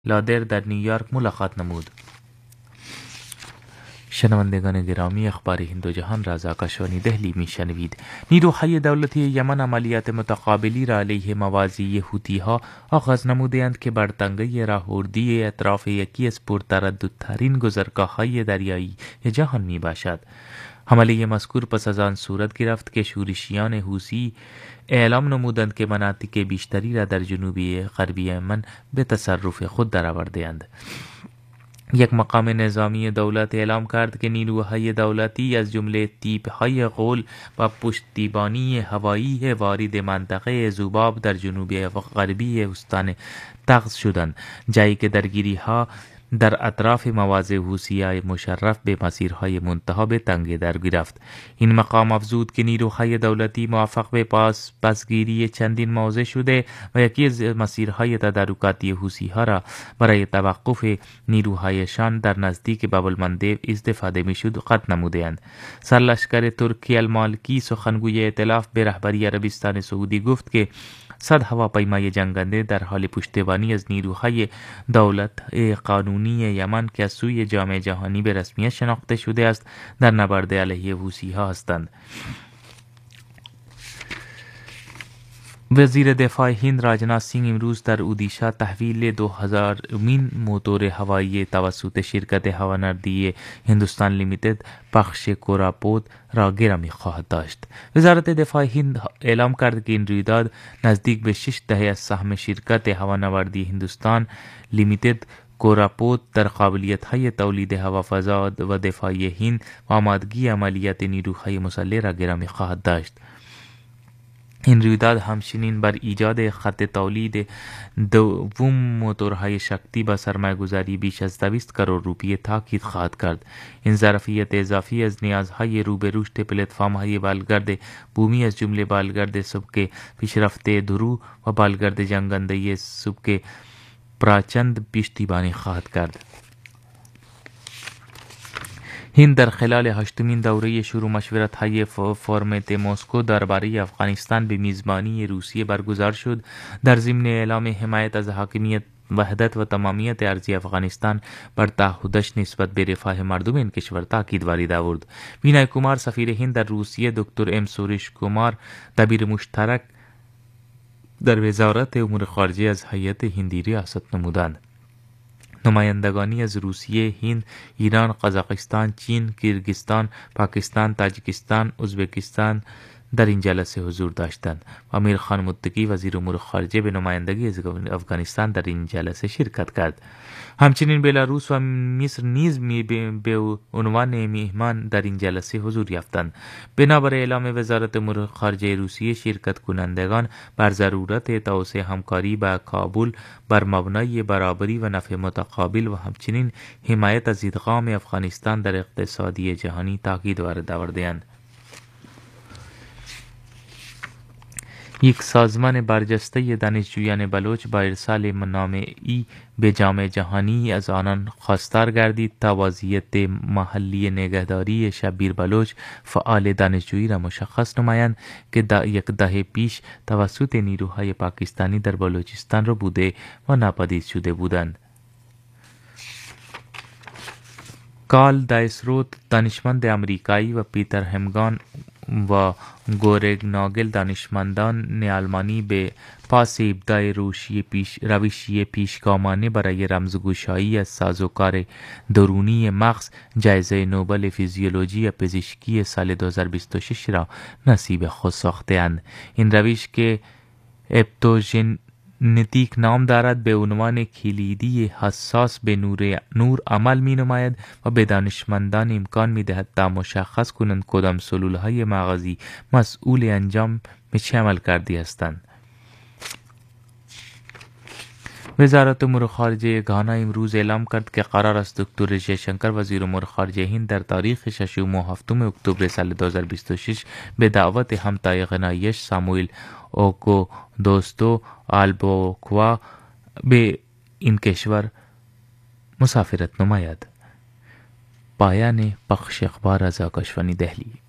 لادر در نیویورک ملاقات نمود. شنوندگان گرامی، اخبار هند و جهان را از آکاشوانی دهلی میشنوید. نیروهای دولتی یمن عملیات متقابلی را علیه موازی حوثی‌ها آغاز نموده‌اند که بر تنگه راهبردی اطراف یکی از پرترددترین گذرگاه‌های دریایی جهان میباشد. حمله مذکور پس از آن صورت گرفت که شورشیان حوثی اعلام نمودند که مناطق بیشتری را در جنوبی غربی یمن به تصرف خود درآورده‌اند. یک مقام نظامی دولت اعلام کرد که نیروهای دولتی از جمله تیپ‌های غول و پشتیبانی هوایی وارد منطقه زوباب در جنوب غربی استان تغز شدند، جایی که درگیری‌ها در اطراف مواضع حوثی‌های مشرف به مسیرهای منتهی به تنگی در گرفت. این مقام افزود که نیروهای دولتی موفق به پسگیری چندین موضع شده و یکی از مسیرهای تدارکاتی حوثی‌ها را برای توقف نیروهایشان در نزدیک باب المندب استفاده می‌شد قطع نموده‌اند. سرلشکر ترکی المالکی سخنگوی ائتلاف به رهبری عربستان سعودی گفت که 100 هواپیمای جنگنده در حال پشتیبانی از نیروهای دولت قانونی یمن که از سوی جامعه جهانی به رسمیت شناخته شده است در نبرد علیه حوثی‌ها هستند. وزیر دفاع هند راجناتھ سینگ امروز در اودیشا تحویل 2000مین موتور هوایی توسط شرکت هوانوردی هندوستان لیمیتد پخش کوراپوت را گرامی خواهد داشت. وزارت دفاع هند اعلام کرد که این رویداد نزدیک به 6 دهه از سهم شرکت هوانوردی هندوستان لیمیتد کوراپوت در قابلیت‌های تولید هوافضا و دفاعی هند و آمادگی عملیات نیروهای مسلح را گرامی خواهد داشت. این رویداد همچنین بر ایجاد خط تولید دوم موتورهای شکتی با سرمایه‌گذاری بیش از 200 کروڑ روپیه تاکید خواهد کرد. این ظرفیت اضافی از نیازهای رو به رشد پلتفرم‌های بالگرد بومی از جمله بالگرد سبک پیشرفته درو و بالگرد جنگنده سبک پراچند پشتیبانی خواهد کرد. هند در خلال 8مین دوره شروع مشورت‌های فرمت مسکو درباره افغانستان به میزبانی روسیه برگزار شد. در ضمن اعلام حمایت از حاکمیت، وحدت و تمامیت ارضی افغانستان بر تعهدش نسبت به رفاه مردم این کشور تاکید وارد آورد. وینای کومار سفیر هند در روسیه، دکتر ام سوریش کومار دبیر مشترک در وزارت امور خارجه از هیئت هندی ریاست نمودند. نمایندگانی از روسیه، هند، ایران، قزاقستان، چین، کرگستان، پاکستان، تاجیکستان، ازبکستان در این جلسه حضور داشتند و امیر خان متقی وزیر امور خارجه به نمایندگی از افغانستان در این جلسه شرکت کرد. همچنین بلاروس و مصر نیز به عنوان میهمان در این جلسه حضور یافتند. بنابر اعلام وزارت امور خارجه روسیه، شرکت کنندگان بر ضرورت توسعه همکاری با کابل بر مبنای برابری و نفع متقابل و همچنین حمایت از ادغام افغانستان در اقتصادی جهانی تاکید وارد آورده‌اند. یک سازمان برجسته دانشجویان بلوچ با ارسال نامه‌ای به جامعه جهانی از آنان خواستار گردید تا وضعیت محلی نگهداری شبیر بلوچ فعال دانشجویی را مشخص نمایند که یک دهه پیش توسط نیروهای پاکستانی در بلوچستان را بوده و ناپدید شده بودند. کارل دایسروت دانشمند امریکایی و پیتر همگان و گورگ ناگل دانشمندان آلمانی به پاس ابداع روشی پیشگامانه برای رمزگشایی از سازوکار درونی مغز جایزه نوبل فیزیولوژی و پزشکی سال 2026 را نصیب خود ساخته‌اند. این روش که اپیژنتیک نام دارد به عنوان کلیدی حساس به نور عمل می نماید و به دانشمندان امکان می دهد تا مشخص کنند کدام سلولهای مغزی مسئول انجام چه عملکردی هستند. وزارت امور خارجه گانا امروز اعلام کرد که قرار است دکتر جیشنکر وزیر امور خارجه هند در تاریخ 6 و 7 اکتبر سال 2026 به دعوت همتای غنایش ساموئل اوکو دوستو آلبوکوا به این کشور مسافرت نماید. پایان پخش اخبار از آکاشوانی دهلی.